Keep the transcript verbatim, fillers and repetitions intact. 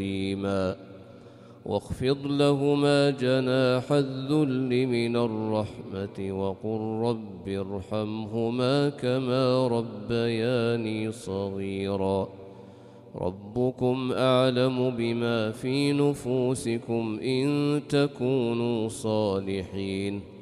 كريما واخفض لهما جناح الذل من الرحمة وقل رب ارحمهما كما ربياني صغيرا ربكم أعلم بما في نفوسكم إن تكونوا صالحين